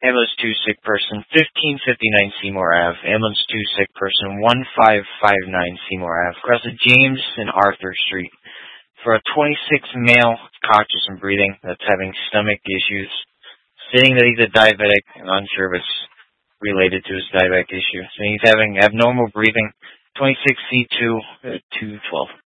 Ambulance 2, sick person, 1559 Seymour Ave. Ambulance 2, sick person, 1559 Seymour Ave. Across the James and Arthur Street. For a 26 male, conscious and breathing, that's having stomach issues, stating that he's a diabetic and unsure if it's related to his diabetic issue. So he's having abnormal breathing, 26C2, 212.